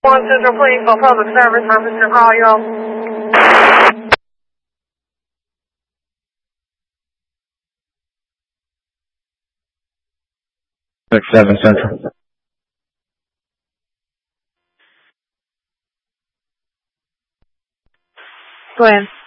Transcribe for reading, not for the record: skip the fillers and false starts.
One Central, please, for public service. I'm just going to call you on. 7 Central. Go ahead.